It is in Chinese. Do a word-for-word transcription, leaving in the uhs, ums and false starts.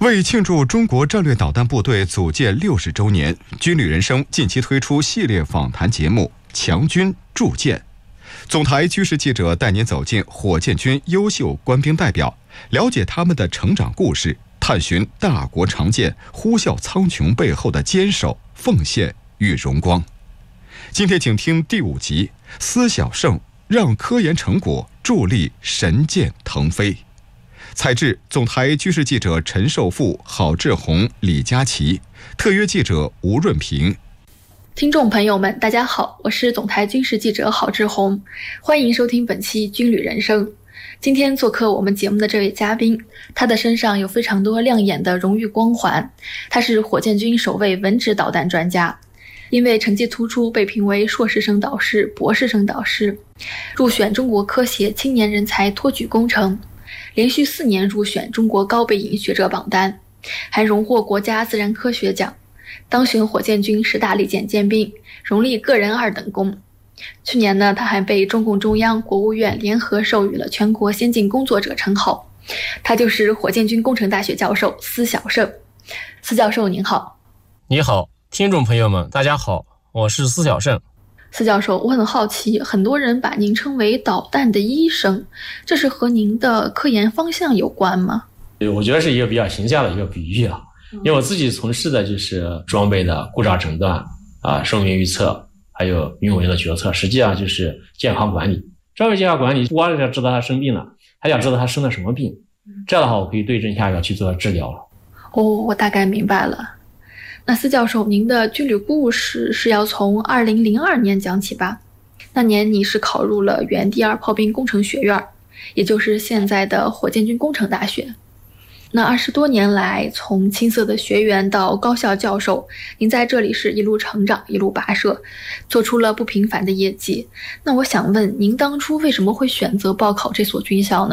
为庆祝中国战略导弹部队组建六十周年，军旅人生近期推出系列访谈节目《强军铸剑》。总台军事记者带您走进火箭军优秀官兵代表，了解他们的成长故事，探寻大国长剑呼啸苍穹背后的坚守、奉献与荣光。今天请听第五集：司晓胜让科研成果助力神剑腾飞。采制总台军事记者陈寿富、郝志红、李佳琪，特约记者吴润平。 听众朋友们大家好，我是总台军事记者郝志红，欢迎收听本期军旅人生。今天做客我们节目的这位嘉宾，他的身上有非常多亮眼的荣誉光环。他是火箭军首位文职导弹专家，因为成绩突出被评为硕士生导师、博士生导师，入选中国科协青年人才托举工程，连续四年入选中国高北引学者榜单，还荣获国家自然科学奖，当选火箭军十大利剑尖兵，荣立个人二等功。去年呢，他还被中共中央、国务院联合授予了全国先进工作者称号。他就是火箭军工程大学教授司晓胜。司教授您好。 你好，听众朋友们大家好，我是司晓胜。 司教授，我很好奇，很多人把您称为导弹的医生，这是和您的科研方向有关吗？ 我觉得是一个比较形象的一个比喻啊，因为我自己从事的就是装备的故障诊断啊、寿命预测，还有运维的决策，实际上就是健康管理。装备健康管理不光是要知道他生病了，还要知道他生了什么病，这样的话我可以对症下药去做治疗了。 哦，我大概明白了。那司教授，您的军旅故事是要从二零零二年讲起吧？那年你是考入了原第二炮兵工程学院，也就是现在的火箭军工程大学。那二十多年来，从青涩的学员到高校教授，您在这里是一路成长，一路跋涉，做出了不平凡的业绩。那我想问，您当初为什么会选择报考这所军校呢？